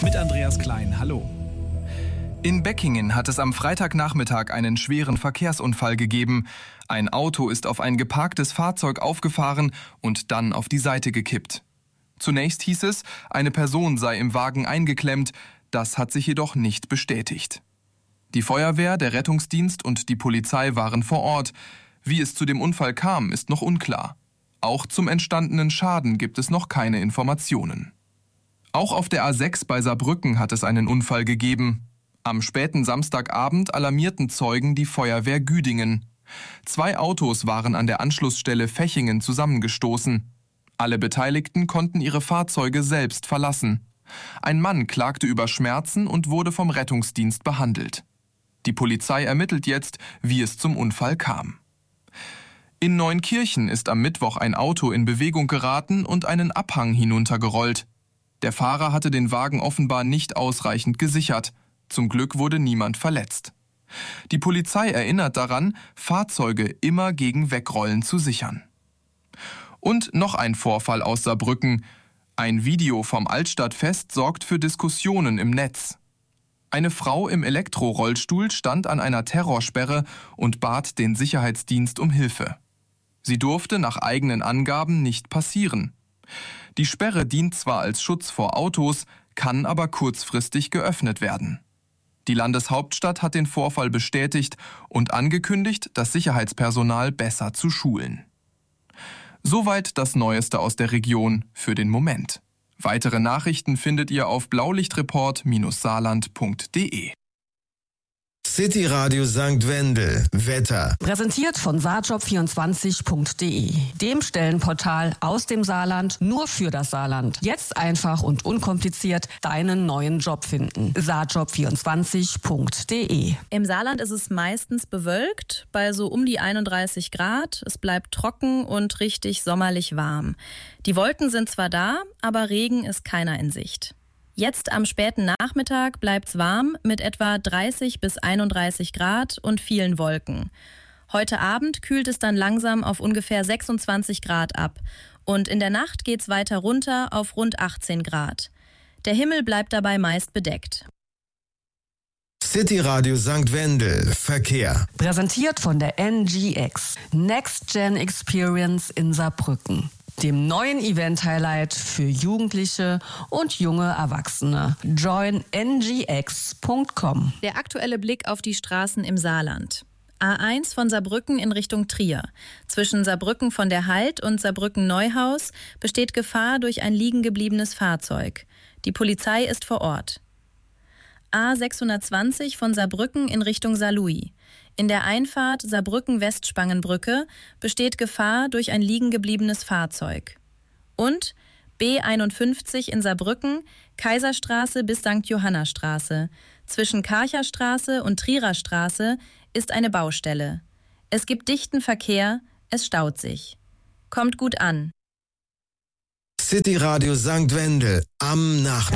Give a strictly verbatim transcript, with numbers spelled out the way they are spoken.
Mit Andreas Klein, hallo. In Beckingen hat es am Freitagnachmittag einen schweren Verkehrsunfall gegeben. Ein Auto ist auf ein geparktes Fahrzeug aufgefahren und dann auf die Seite gekippt. Zunächst hieß es, eine Person sei im Wagen eingeklemmt. Das hat sich jedoch nicht bestätigt. Die Feuerwehr, der Rettungsdienst und die Polizei waren vor Ort. Wie es zu dem Unfall kam, ist noch unklar. Auch zum entstandenen Schaden gibt es noch keine Informationen. Auch auf der A sechs bei Saarbrücken hat es einen Unfall gegeben. Am späten Samstagabend alarmierten Zeugen die Feuerwehr Güdingen. Zwei Autos waren an der Anschlussstelle Fechingen zusammengestoßen. Alle Beteiligten konnten ihre Fahrzeuge selbst verlassen. Ein Mann klagte über Schmerzen und wurde vom Rettungsdienst behandelt. Die Polizei ermittelt jetzt, wie es zum Unfall kam. In Neunkirchen ist am Mittwoch ein Auto in Bewegung geraten und einen Abhang hinuntergerollt. Der Fahrer hatte den Wagen offenbar nicht ausreichend gesichert. Zum Glück wurde niemand verletzt. Die Polizei erinnert daran, Fahrzeuge immer gegen Wegrollen zu sichern. Und noch ein Vorfall aus Saarbrücken. Ein Video vom Altstadtfest sorgt für Diskussionen im Netz. Eine Frau im Elektrorollstuhl stand an einer Terrorsperre und bat den Sicherheitsdienst um Hilfe. Sie durfte nach eigenen Angaben nicht passieren. Die Sperre dient zwar als Schutz vor Autos, kann aber kurzfristig geöffnet werden. Die Landeshauptstadt hat den Vorfall bestätigt und angekündigt, das Sicherheitspersonal besser zu schulen. Soweit das Neueste aus der Region für den Moment. Weitere Nachrichten findet ihr auf blaulichtreport Bindestrich saarland Punkt de. City Radio Sankt Wendel. Wetter. Präsentiert von saarjob vierundzwanzig Punkt de, dem Stellenportal aus dem Saarland nur für das Saarland. Jetzt einfach und unkompliziert deinen neuen Job finden. saarjob vierundzwanzig Punkt de. Im Saarland ist es meistens bewölkt, bei so um die einunddreißig Grad. Es bleibt trocken und richtig sommerlich warm. Die Wolken sind zwar da, aber Regen ist keiner in Sicht. Jetzt am späten Nachmittag bleibt's warm mit etwa dreißig bis einunddreißig Grad und vielen Wolken. Heute Abend kühlt es dann langsam auf ungefähr sechsundzwanzig Grad ab und in der Nacht geht's weiter runter auf rund achtzehn Grad. Der Himmel bleibt dabei meist bedeckt. City Radio Sankt Wendel. Verkehr. Präsentiert von der N G X, Next Gen Experience in Saarbrücken, dem neuen Event-Highlight für Jugendliche und junge Erwachsene. join n g x punkt com. Der aktuelle Blick auf die Straßen im Saarland. A eins von Saarbrücken in Richtung Trier. Zwischen Saarbrücken von der Halt und Saarbrücken-Neuhaus besteht Gefahr durch ein liegen gebliebenes Fahrzeug. Die Polizei ist vor Ort. A sechshundertzwanzig von Saarbrücken in Richtung Saarlouis. In der Einfahrt Saarbrücken-Westspangenbrücke besteht Gefahr durch ein liegen gebliebenes Fahrzeug. Und B einundfünfzig in Saarbrücken, Kaiserstraße bis Sankt Johanna-Straße. Zwischen Karcherstraße und Trierer Straße ist eine Baustelle. Es gibt dichten Verkehr, es staut sich. Kommt gut an. City Radio Sankt Wendel am Nachmittag.